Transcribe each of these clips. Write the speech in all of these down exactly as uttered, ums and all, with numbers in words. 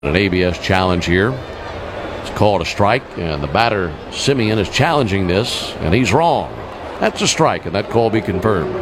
An A B S challenge here. It's called a strike, and the batter, Simeon, is challenging this, and he's wrong. That's a strike, and that call be confirmed.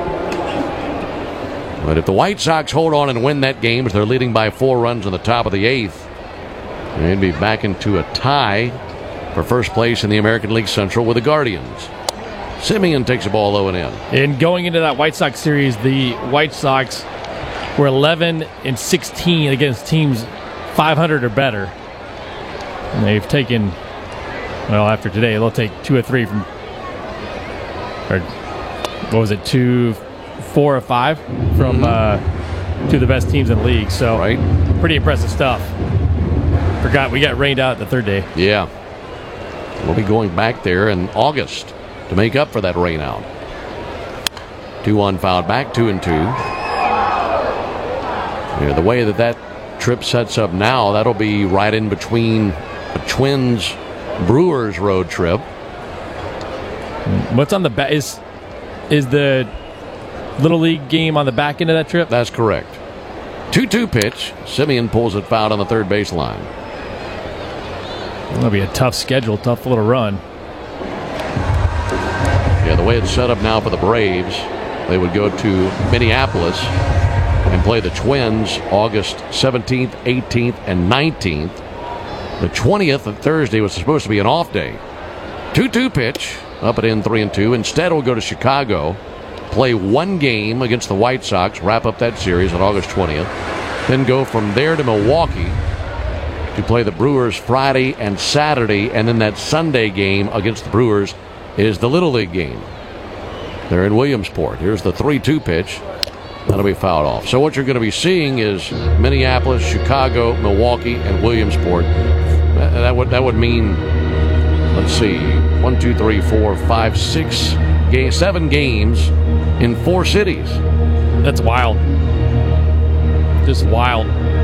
But if the White Sox hold on and win that game, as they're leading by four runs in the top of the eighth, they'd be back into a tie for first place in the American League Central with the Guardians. Simeon takes the ball low and in. And going into that White Sox series, the White Sox were eleven and sixteen against teams five hundred or better. And they've taken, well, after today, they'll take two or three from, or what was it, two, four or five from mm-hmm. uh, two of the best teams in the league. So, right. Pretty impressive stuff. Forgot we got rained out the third day. Yeah. We'll be going back there in August to make up for that rain out. two one fouled back, two and two. Yeah, the way that that trip sets up now, that'll be right in between the Twins Brewers road trip. What's on the back? Is, is the Little League game on the back end of that trip? That's correct. two two pitch. Simeon pulls it foul on the third baseline. That'll be a tough schedule, tough little run. Yeah, the way it's set up now for the Braves, they would go to Minneapolis and play the Twins August seventeenth, eighteenth, and nineteenth. The twentieth of Thursday was supposed to be an off day. two two pitch, up and in, three and two. Instead, we'll go to Chicago, play one game against the White Sox, wrap up that series on August twentieth, then go from there to Milwaukee to play the Brewers Friday and Saturday, and then that Sunday game against the Brewers is the Little League game. They're in Williamsport. Here's the three two pitch. That'll be fouled off. So what you're going to be seeing is Minneapolis, Chicago, Milwaukee, and Williamsport. That, that would that would mean, let's see, one, two, three, four, five, six, game, seven games in four cities. That's wild. Just wild.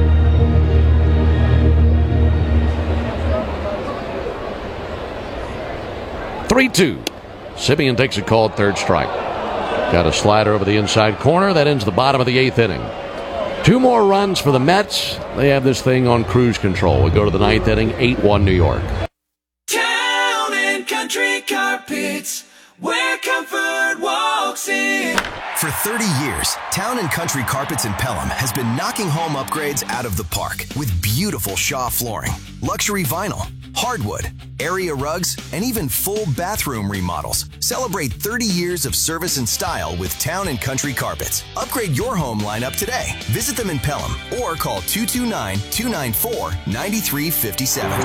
three two. Simeon takes a call at third strike. Got a slider over the inside corner. That ends the bottom of the eighth inning. Two more runs for the Mets. They have this thing on cruise control. We go to the ninth inning, eight one New York. Town and Country Carpets, where comfort walks in. For thirty years, Town and Country Carpets in Pelham has been knocking home upgrades out of the park with beautiful Shaw flooring, luxury vinyl, hardwood, area rugs, and even full bathroom remodels. Celebrate thirty years of service and style with Town and Country Carpets. Upgrade your home lineup today. Visit them in Pelham or call two two nine, two nine four, nine three five seven.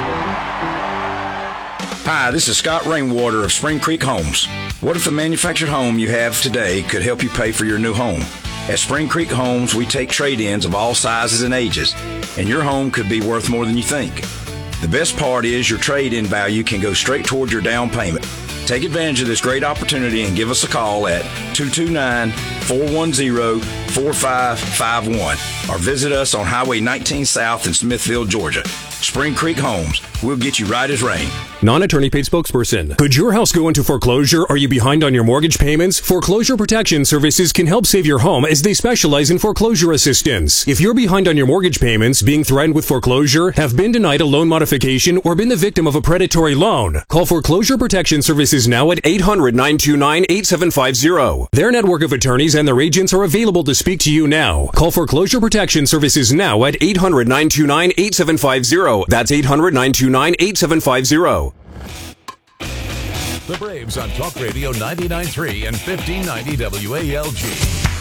Hi, this is Scott Rainwater of Spring Creek Homes. What if the manufactured home you have today could help you pay for your new home? At Spring Creek Homes, we take trade-ins of all sizes and ages, and your home could be worth more than you think. The best part is your trade-in value can go straight toward your down payment. Take advantage of this great opportunity and give us a call at two two nine, four one zero, four five five one or visit us on Highway nineteen South in Smithfield, Georgia. Spring Creek Homes. We'll get you right as rain. Non-attorney paid spokesperson. Could your house go into foreclosure? Are you behind on your mortgage payments? Foreclosure Protection Services can help save your home as they specialize in foreclosure assistance. If you're behind on your mortgage payments, being threatened with foreclosure, have been denied a loan modification, or been the victim of a predatory loan, call Foreclosure Protection Services now at eight hundred, nine two nine, eight seven five zero. Their network of attorneys and their agents are available to speak to you now. Call Foreclosure Protection Services now at eight hundred, nine two nine, eight seven five zero. That's eight hundred, nine two nine, eight seven five zero. The Braves on Talk Radio ninety-nine point three and fifteen ninety W A L G.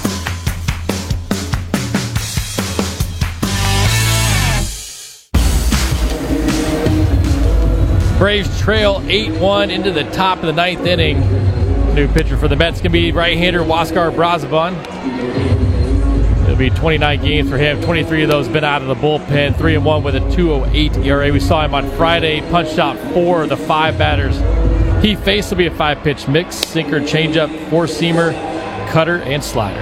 Braves trail eight one into the top of the ninth inning. New pitcher for the Mets can be right-hander Huáscar Brazoban. It'll be twenty-nine games for him. twenty-three of those been out of the bullpen. three and one with a two oh eight E R A. We saw him on Friday. Punched out four of the five batters he faced. Will be a five-pitch mix. Sinker, changeup, four-seamer, cutter, and slider.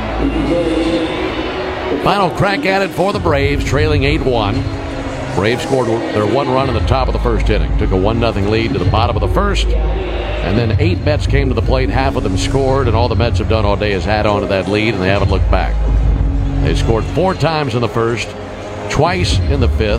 Final crack at it for the Braves, trailing eight one. Braves scored their one run in the top of the first inning. Took a one nothing lead to the bottom of the first. And then eight Mets came to the plate. Half of them scored, and all the Mets have done all day is add on to that lead, and they haven't looked back. They scored four times in the first, twice in the fifth.